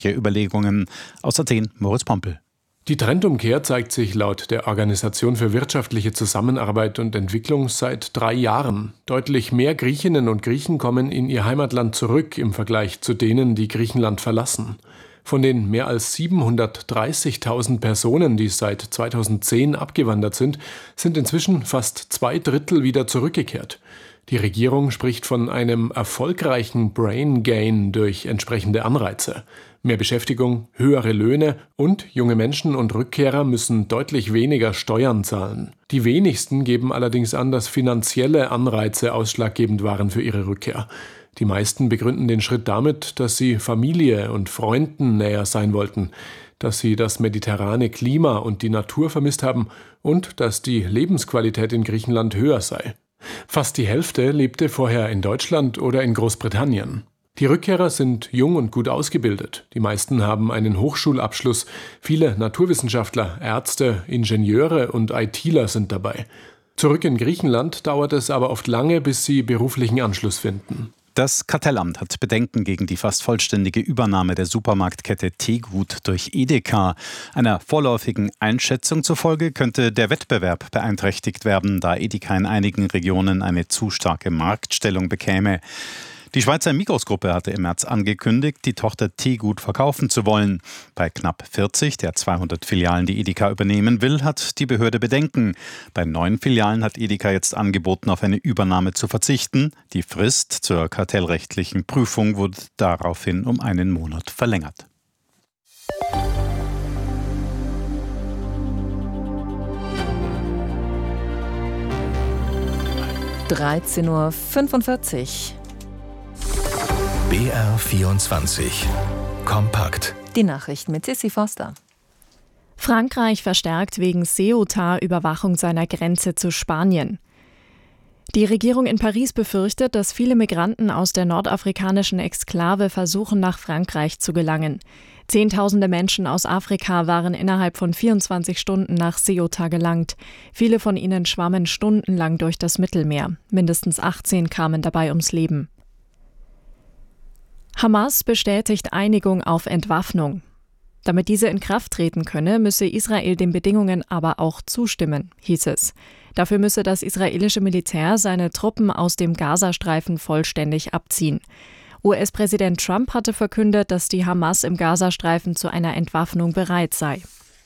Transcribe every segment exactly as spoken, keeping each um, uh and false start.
Überlegungen. Aus Athen, Moritz Pompel. Die Trendumkehr zeigt sich laut der Organisation für wirtschaftliche Zusammenarbeit und Entwicklung seit drei Jahren. Deutlich mehr Griechinnen und Griechen kommen in ihr Heimatland zurück im Vergleich zu denen, die Griechenland verlassen. Von den mehr als siebenhundertdreißigtausend Personen, die seit zweitausendzehn abgewandert sind, sind inzwischen fast zwei Drittel wieder zurückgekehrt. Die Regierung spricht von einem erfolgreichen Brain Gain durch entsprechende Anreize. Mehr Beschäftigung, höhere Löhne und junge Menschen und Rückkehrer müssen deutlich weniger Steuern zahlen. Die wenigsten geben allerdings an, dass finanzielle Anreize ausschlaggebend waren für ihre Rückkehr. Die meisten begründen den Schritt damit, dass sie Familie und Freunden näher sein wollten, dass sie das mediterrane Klima und die Natur vermisst haben und dass die Lebensqualität in Griechenland höher sei. Fast die Hälfte lebte vorher in Deutschland oder in Großbritannien. Die Rückkehrer sind jung und gut ausgebildet. Die meisten haben einen Hochschulabschluss. Viele Naturwissenschaftler, Ärzte, Ingenieure und ITler sind dabei. Zurück in Griechenland dauert es aber oft lange, bis sie beruflichen Anschluss finden. Das Kartellamt hat Bedenken gegen die fast vollständige Übernahme der Supermarktkette Tegut durch Edeka. Einer vorläufigen Einschätzung zufolge könnte der Wettbewerb beeinträchtigt werden, da Edeka in einigen Regionen eine zu starke Marktstellung bekäme. Die Schweizer Migros-Gruppe hatte im März angekündigt, die Tochter Tegut verkaufen zu wollen. Bei knapp vierzig der zweihundert Filialen, die Edeka übernehmen will, hat die Behörde Bedenken. Bei neun Filialen hat Edeka jetzt angeboten, auf eine Übernahme zu verzichten. Die Frist zur kartellrechtlichen Prüfung wurde daraufhin um einen Monat verlängert. dreizehn Uhr fünfundvierzig. B R vierundzwanzig. Kompakt. Die Nachrichten mit Sissi Foster. Frankreich verstärkt wegen Ceuta-Überwachung seiner Grenze zu Spanien. Die Regierung in Paris befürchtet, dass viele Migranten aus der nordafrikanischen Exklave versuchen, nach Frankreich zu gelangen. Zehntausende Menschen aus Afrika waren innerhalb von vierundzwanzig Stunden nach Ceuta gelangt. Viele von ihnen schwammen stundenlang durch das Mittelmeer. Mindestens achtzehn kamen dabei ums Leben. Hamas bestätigt Einigung auf Entwaffnung. Damit diese in Kraft treten könne, müsse Israel den Bedingungen aber auch zustimmen, hieß es. Dafür müsse das israelische Militär seine Truppen aus dem Gazastreifen vollständig abziehen. U S-Präsident Trump hatte verkündet, dass die Hamas im Gazastreifen zu einer Entwaffnung bereit sei.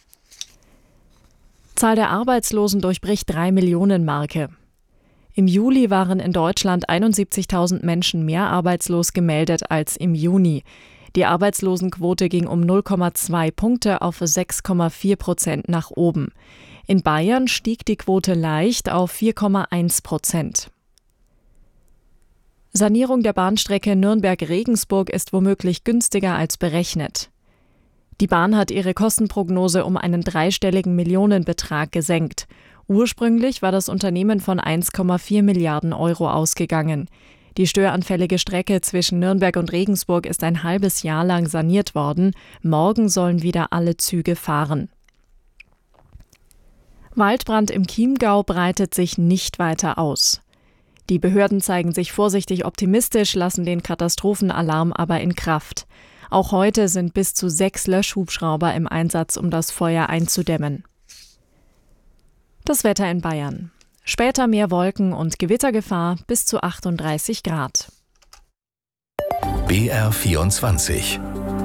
Zahl der Arbeitslosen durchbricht drei Millionen Marke. Im Juli waren in Deutschland einundsiebzigtausend Menschen mehr arbeitslos gemeldet als im Juni. Die Arbeitslosenquote ging um null Komma zwei Punkte auf sechs Komma vier Prozent nach oben. In Bayern stieg die Quote leicht auf vier Komma eins Prozent. Sanierung der Bahnstrecke Nürnberg-Regensburg ist womöglich günstiger als berechnet. Die Bahn hat ihre Kostenprognose um einen dreistelligen Millionenbetrag gesenkt. Ursprünglich war das Unternehmen von eins Komma vier Milliarden Euro ausgegangen. Die störanfällige Strecke zwischen Nürnberg und Regensburg ist ein halbes Jahr lang saniert worden. Morgen sollen wieder alle Züge fahren. Waldbrand im Chiemgau breitet sich nicht weiter aus. Die Behörden zeigen sich vorsichtig optimistisch, lassen den Katastrophenalarm aber in Kraft. Auch heute sind bis zu sechs Löschhubschrauber im Einsatz, um das Feuer einzudämmen. Das Wetter in Bayern. Später mehr Wolken und Gewittergefahr bis zu achtunddreißig Grad. B R vierundzwanzig.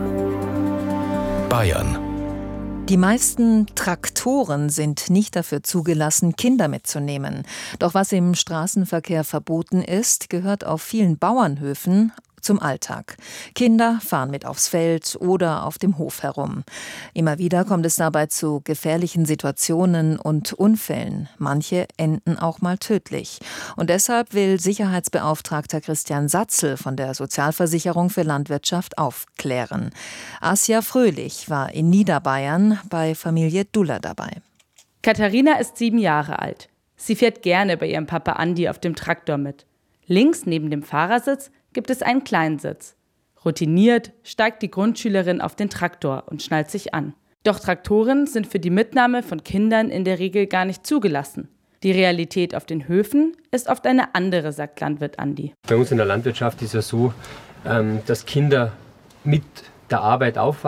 Bayern. Die meisten Traktoren sind nicht dafür zugelassen, Kinder mitzunehmen. Doch was im Straßenverkehr verboten ist, gehört auf vielen Bauernhöfen zum Alltag. Kinder fahren mit aufs Feld oder auf dem Hof herum. Immer wieder kommt es dabei zu gefährlichen Situationen und Unfällen. Manche enden auch mal tödlich. Und deshalb will Sicherheitsbeauftragter Christian Satzel von der Sozialversicherung für Landwirtschaft aufklären. Asja Fröhlich war in Niederbayern bei Familie Duller dabei. Katharina ist sieben Jahre alt. Sie fährt gerne bei ihrem Papa Andi auf dem Traktor mit. Links neben dem Fahrersitz gibt es einen Kleinen-Sitz. Routiniert steigt die Grundschülerin auf den Traktor und schnallt sich an. Doch Traktoren sind für die Mitnahme von Kindern in der Regel gar nicht zugelassen. Die Realität auf den Höfen ist oft eine andere, sagt Landwirt Andi. Bei uns in der Landwirtschaft ist ja so, dass Kinder mit der Arbeit aufwachsen.